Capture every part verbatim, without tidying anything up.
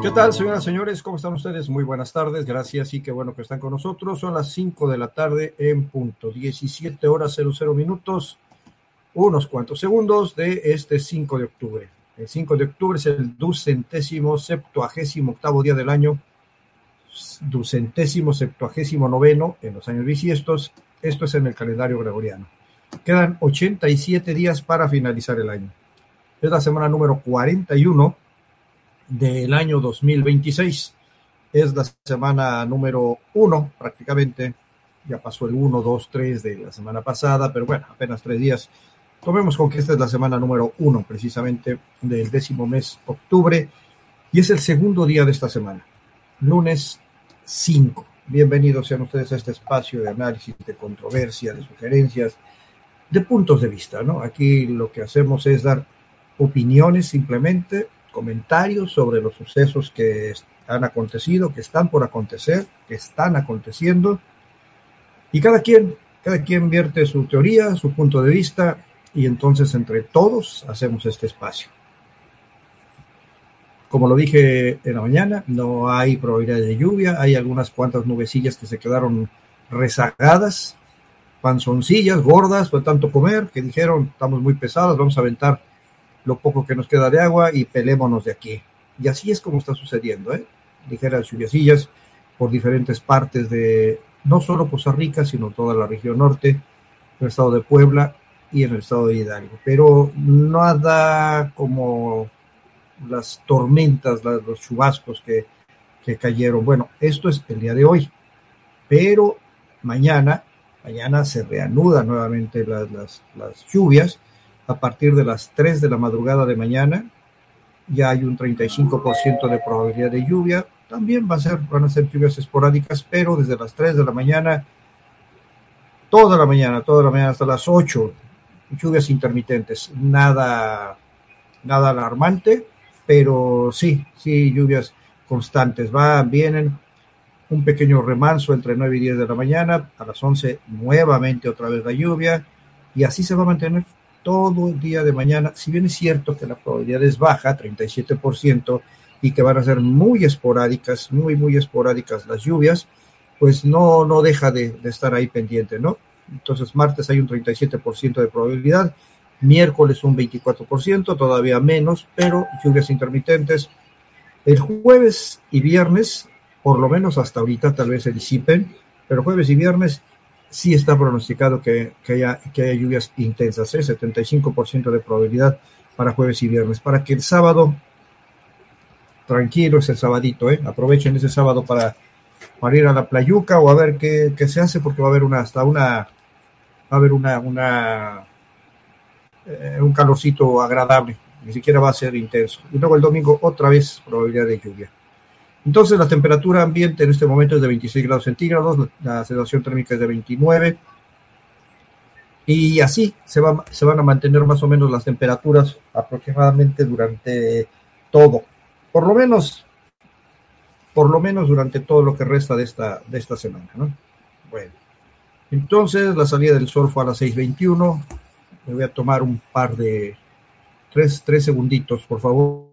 ¿Qué tal, señoras y señores? ¿Cómo están ustedes? Muy buenas tardes, gracias y qué bueno que están con nosotros. Son las cinco de la tarde en punto, diecisiete horas cero cero minutos, unos cuantos segundos de este cinco de octubre. El cinco de octubre es el ducentésimo septuagésimo octavo día del año, ducentésimo septuagésimo noveno en los años bisiestos. Esto es en el calendario gregoriano. Quedan ochenta y siete días para finalizar el año. Es la semana número cuarenta y uno del año dos mil veintiséis. Es la semana número uno prácticamente. Ya pasó el uno, dos, tres de la semana pasada, pero bueno, apenas tres días. Tomemos con que esta es la semana número uno precisamente del décimo mes octubre y es el segundo día de esta semana, lunes cinco. Bienvenidos sean ustedes a este espacio de análisis, de controversia, de sugerencias, de puntos de vista, ¿no? Aquí lo que hacemos es dar opiniones simplemente, comentarios sobre los sucesos que han acontecido, que están por acontecer, que están aconteciendo, y cada quien, cada quien vierte su teoría, su punto de vista, y entonces entre todos hacemos este espacio. Como lo dije en la mañana, no hay probabilidad de lluvia, hay algunas cuantas nubecillas que se quedaron rezagadas, panzoncillas gordas por tanto comer, que dijeron, estamos muy pesadas, vamos a aventar lo poco que nos queda de agua y pelémonos de aquí. Y así es como está sucediendo, ¿eh? Ligeras lluviacillas por diferentes partes de, no solo Poza Rica, sino toda la región norte, en el estado de Puebla y en el estado de Hidalgo. Pero nada como las tormentas, las, los chubascos que, que cayeron. Bueno, esto es el día de hoy, pero mañana, mañana se reanudan nuevamente las, las, las lluvias. A partir de las tres de la madrugada de mañana ya hay un treinta y cinco por ciento de probabilidad de lluvia. También va a ser, van a ser lluvias esporádicas, pero desde las tres de la mañana, toda la mañana, toda la mañana hasta las ocho, lluvias intermitentes. Nada, nada alarmante, pero sí, sí, lluvias constantes. Van, vienen, un pequeño remanso entre nueve y diez de la mañana, a las once nuevamente otra vez la lluvia, y así se va a mantener todo el día de mañana. Si bien es cierto que la probabilidad es baja, treinta y siete por ciento, y que van a ser muy esporádicas, muy, muy esporádicas las lluvias, pues no, no deja de, de estar ahí pendiente, ¿no? Entonces, martes hay un treinta y siete por ciento de probabilidad, miércoles un veinticuatro por ciento, todavía menos, pero lluvias intermitentes. El jueves y viernes, por lo menos hasta ahorita, tal vez se disipen, pero jueves y viernes sí está pronosticado que, que, haya, que haya lluvias intensas, ¿eh? setenta y cinco por ciento de probabilidad para jueves y viernes, para que el sábado, tranquilos el sabadito, ¿eh? Aprovechen ese sábado para, para ir a la playuca o a ver qué, qué se hace, porque va a haber una, hasta una, va a haber una, una eh, un calorcito agradable, ni siquiera va a ser intenso. Y luego el domingo otra vez probabilidad de lluvia. Entonces la temperatura ambiente en este momento es de veintiséis grados centígrados, la sensación térmica es de veintinueve, y así se, va, se van a mantener más o menos las temperaturas aproximadamente durante todo, por lo menos, por lo menos durante todo lo que resta de esta, de esta semana, ¿no? Bueno, entonces la salida del sol fue a las seis veintiuno, me voy a tomar un par de, tres, tres segunditos, por favor.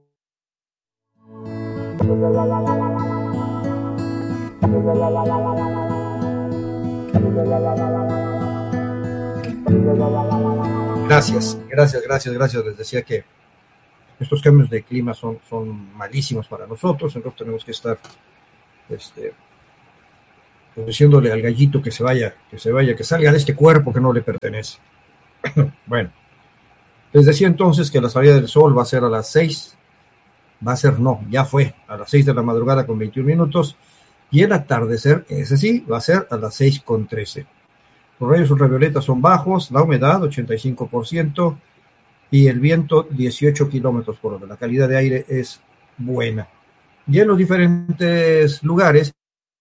Gracias, gracias, gracias, gracias. Les decía que estos cambios de clima son, son malísimos para nosotros, entonces tenemos que estar este, pues diciéndole al gallito que se vaya, que se vaya, que salga de este cuerpo que no le pertenece. Bueno, les decía entonces que la salida del sol va a ser a las seis. Va a ser, no, ya fue, a las seis de la madrugada con veintiún minutos, y el atardecer, ese sí, va a ser a las seis con trece. Los rayos ultravioletas son bajos, la humedad ochenta y cinco por ciento, y el viento dieciocho kilómetros por hora. La calidad de aire es buena. Y en los diferentes lugares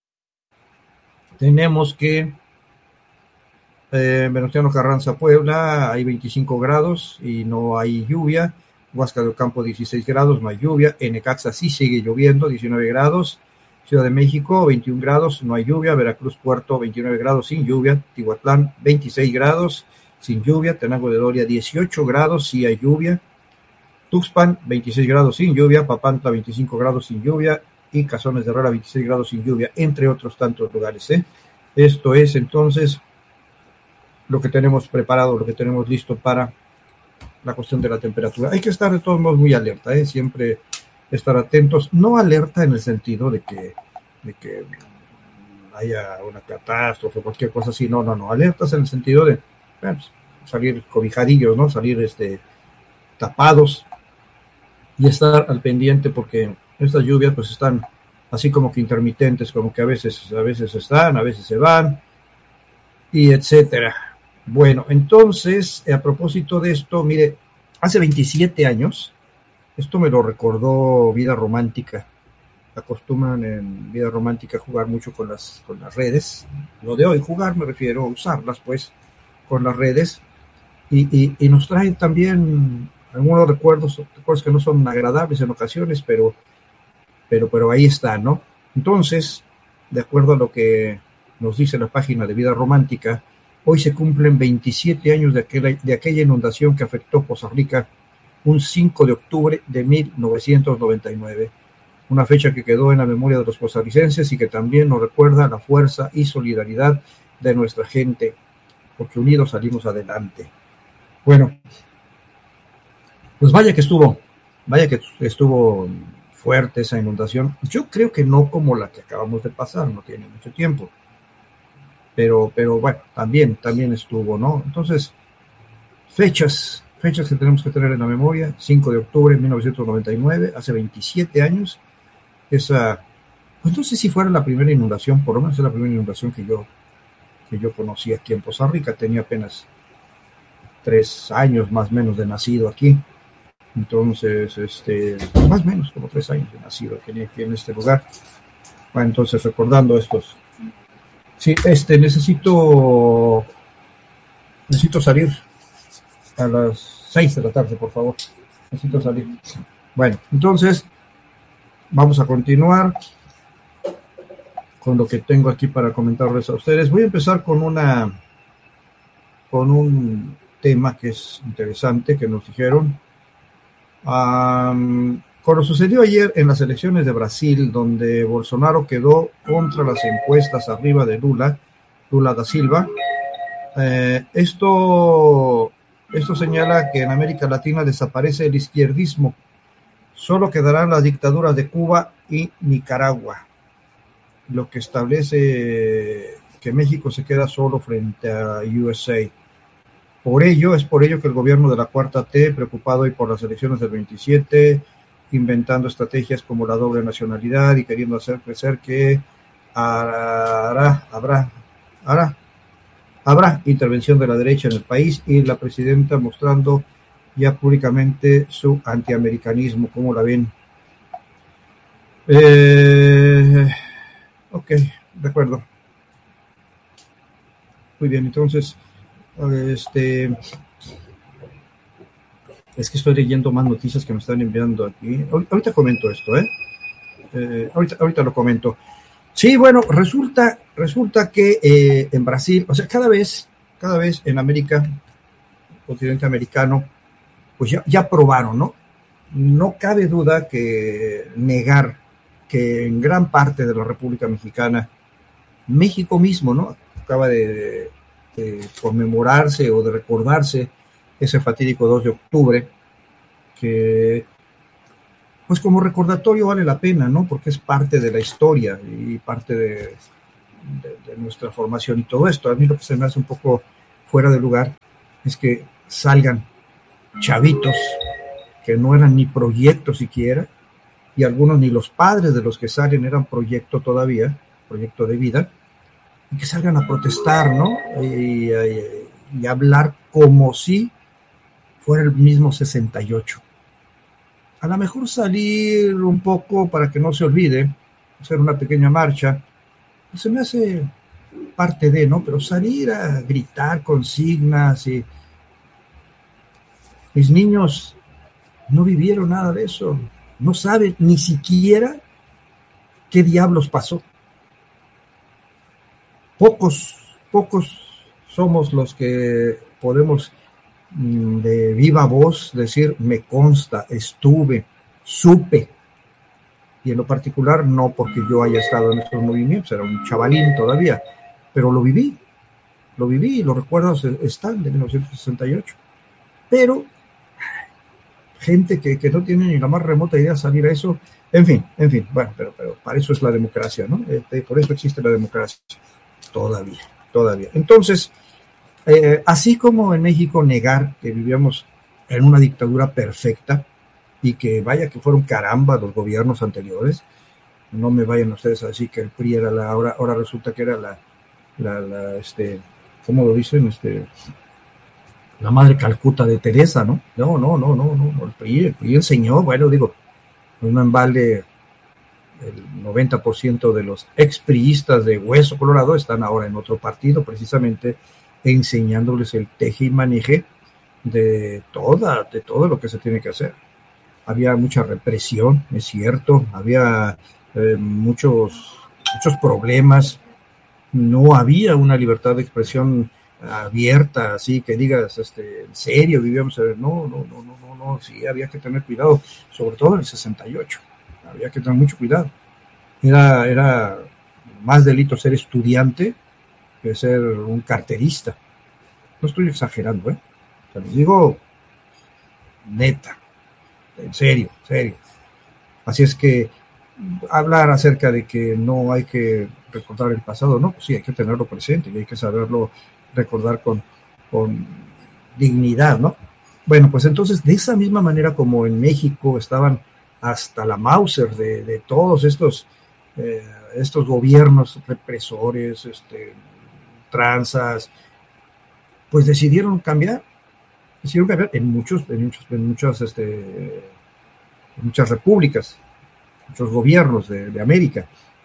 tenemos que eh, Venustiano Carranza, Puebla, hay veinticinco grados y no hay lluvia. Huasca de Ocampo dieciséis grados, no hay lluvia. En Necaxa sí sigue lloviendo, diecinueve grados. Ciudad de México, veintiún grados, no hay lluvia. Veracruz, Puerto, veintinueve grados, sin lluvia. Tihuatlán, veintiséis grados, sin lluvia. Tenango de Doria, dieciocho grados, sí hay lluvia. Tuxpan, veintiséis grados sin lluvia, Papantla, veinticinco grados sin lluvia, y Cazones de Herrera, veintiséis grados sin lluvia, entre otros tantos lugares. ¿eh? Esto es entonces lo que tenemos preparado, lo que tenemos listo para la cuestión de la temperatura. Hay que estar de todos modos muy alerta, ¿eh? siempre estar atentos, no alerta en el sentido de que, de que haya una catástrofe o cualquier cosa así, no, no, no, alertas en el sentido de bueno, salir cobijadillos, ¿no? Salir este, tapados y estar al pendiente porque estas lluvias pues están así como que intermitentes, como que a veces, a veces están, a veces se van, y etcétera. Bueno, entonces, a propósito de esto, mire, hace veintisiete años, esto me lo recordó Vida Romántica, acostumbran en Vida Romántica a jugar mucho con las, con las redes, lo de hoy jugar me refiero a usarlas pues con las redes, y, y, y nos traen también algunos recuerdos, recuerdos que no son agradables en ocasiones, pero, pero, pero ahí está, ¿no? Entonces, de acuerdo a lo que nos dice la página de Vida Romántica, hoy se cumplen veintisiete años de aquella, de aquella inundación que afectó Poza Rica un cinco de octubre de mil novecientos noventa y nueve, una fecha que quedó en la memoria de los costarricenses y que también nos recuerda la fuerza y solidaridad de nuestra gente, porque unidos salimos adelante. Bueno, pues vaya que estuvo, vaya que estuvo fuerte esa inundación. Yo creo que no como la que acabamos de pasar, no tiene mucho tiempo. Pero, pero bueno, también, también estuvo, ¿no? Entonces, fechas, fechas que tenemos que tener en la memoria, cinco de octubre de mil novecientos noventa y nueve, hace veintisiete años, esa, pues no sé si fuera la primera inundación, por lo menos es la primera inundación que yo, que yo conocí aquí en Poza Rica, tenía apenas tres años más o menos de nacido aquí. Entonces, este, más o menos como tres años de nacido aquí, aquí en este lugar. Bueno, entonces recordando estos, sí, este, necesito, necesito salir a las seis de la tarde, por favor. Necesito salir. Bueno, entonces, vamos a continuar con lo que tengo aquí para comentarles a ustedes. Voy a empezar con una, con un tema que es interesante, que nos dijeron. Um, con lo sucedió ayer en las elecciones de Brasil, donde Bolsonaro quedó contra las encuestas arriba de Lula, Lula da Silva, eh, esto, esto señala que en América Latina desaparece el izquierdismo, solo quedarán las dictaduras de Cuba y Nicaragua, lo que establece que México se queda solo frente a U S A. Por ello, es por ello que el gobierno de la Cuarta T, preocupado hoy por las elecciones del veintisiete, inventando estrategias como la doble nacionalidad y queriendo hacer crecer que hará, habrá, hará, habrá intervención de la derecha en el país, y la presidenta mostrando ya públicamente su antiamericanismo. ¿Cómo la ven? Eh, ok, de acuerdo. Muy bien, entonces... Este, es que estoy leyendo más noticias que me están enviando aquí. Ahorita comento esto, ¿eh? eh ahorita, ahorita lo comento. Sí, bueno, resulta, resulta que eh, en Brasil, o sea, cada vez, cada vez en América, continente americano, pues ya, ya probaron, ¿no? No cabe duda que negar que en gran parte de la República Mexicana, México mismo, ¿no? Acaba de de conmemorarse o de recordarse ese fatídico dos de octubre, que pues como recordatorio vale la pena, ¿no? Porque es parte de la historia y parte de, de, de nuestra formación y todo esto. A mí lo que se me hace un poco fuera de lugar es que salgan chavitos que no eran ni proyectos siquiera, y algunos ni los padres de los que salen eran proyecto todavía, proyecto de vida, y que salgan a protestar, ¿no? Y, y, y hablar como si fuera el mismo sesenta y ocho. A lo mejor salir un poco para que no se olvide, hacer una pequeña marcha, pues se me hace parte de, ¿no? Pero salir a gritar consignas y... Mis niños no vivieron nada de eso, no saben ni siquiera qué diablos pasó. Pocos, pocos somos los que podemos de viva voz decir, me consta, estuve, supe, y en lo particular no porque yo haya estado en estos movimientos, era un chavalín todavía, pero lo viví, lo viví y los recuerdos están de mil novecientos sesenta y ocho, pero gente que, que no tiene ni la más remota idea de salir a eso, en fin, en fin, bueno, pero, pero para eso es la democracia, ¿no? Este, por eso existe la democracia, todavía, todavía. Entonces, eh, así como en México negar que vivíamos en una dictadura perfecta y que vaya que fueron caramba los gobiernos anteriores, no me vayan ustedes a decir que el P R I era la, ahora, ahora resulta que era la, la, la este, ¿cómo lo dicen? Este, la madre Calcuta de Teresa, ¿no? No, no, no, no, no, el P R I, el P R I enseñó, bueno, digo, no en balde el noventa por ciento de los expriistas de Hueso Colorado están ahora en otro partido, precisamente enseñándoles el teje y maneje de toda, de todo lo que se tiene que hacer. Había mucha represión, es cierto, había eh, muchos, muchos problemas, no había una libertad de expresión abierta, así que digas, este, en serio, vivíamos, no, no, no, no, no, no, sí, había que tener cuidado, sobre todo en el sesenta y ocho, había que tener mucho cuidado. Era, era más delito ser estudiante que ser un carterista. No estoy exagerando, ¿eh? Te lo digo neta, en serio, serio. Así es que hablar acerca de que no hay que recordar el pasado, no, pues sí, hay que tenerlo presente y hay que saberlo recordar con, con dignidad, ¿no? Bueno, pues entonces, de esa misma manera como en México estaban hasta la Mauser de, de todos estos, eh, estos gobiernos represores, este, tranzas, pues decidieron cambiar, decidieron cambiar en muchos, en muchos, en muchas, este, en muchas repúblicas, muchos gobiernos de, de América.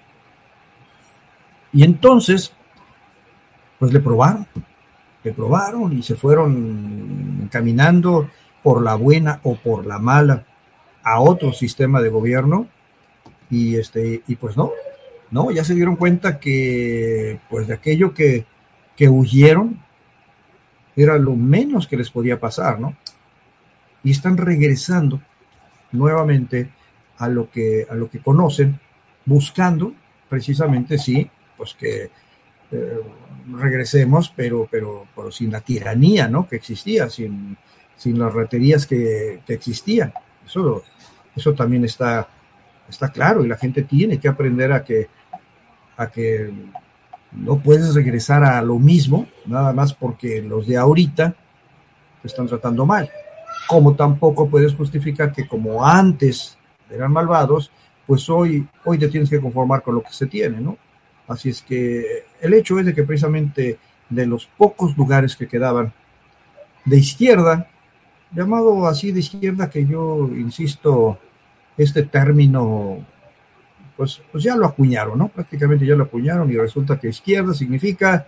Y entonces, pues le probaron, le probaron y se fueron caminando por la buena o por la mala a otro sistema de gobierno y este y pues no, no, ya se dieron cuenta que pues de aquello que, que huyeron era lo menos que les podía pasar, ¿no? Y están regresando nuevamente a lo que, a lo que conocen, buscando precisamente, sí, pues que eh, regresemos, pero, pero, pero sin la tiranía, ¿no? Que existía, sin, sin las raterías que, que existían. Eso, eso también está, está claro y la gente tiene que aprender a que, a que no puedes regresar a lo mismo, nada más porque los de ahorita te están tratando mal. Como tampoco puedes justificar que como antes eran malvados, pues hoy, hoy te tienes que conformar con lo que se tiene, ¿no? Así es que el hecho es de que precisamente de los pocos lugares que quedaban de izquierda, llamado así de izquierda, que yo insisto, este término, pues, pues ya lo acuñaron, ¿no? Prácticamente ya lo acuñaron y resulta que izquierda significa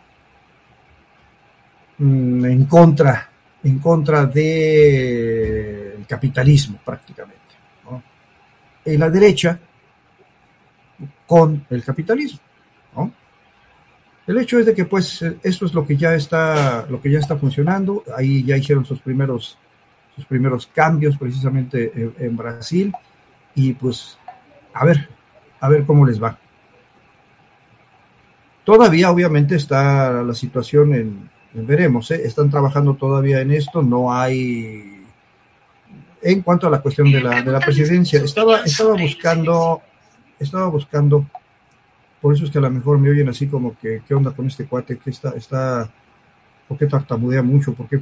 mmm, en contra, en contra del capitalismo prácticamente, ¿no? Y la derecha con el capitalismo, ¿no? El hecho es de que pues esto es lo que ya está, lo que ya está funcionando. Ahí ya hicieron sus primeros, sus primeros cambios precisamente en, en Brasil y pues a ver, a ver cómo les va. Todavía obviamente está la situación en, en veremos, ¿eh? Están trabajando todavía en esto, no hay en cuanto a la cuestión de la, de la presidencia. Estaba, estaba buscando, estaba buscando. Por eso es que a lo mejor me oyen así como que, ¿qué onda con este cuate? ¿Qué está, está, ¿por qué tartamudea mucho? ¿Por qué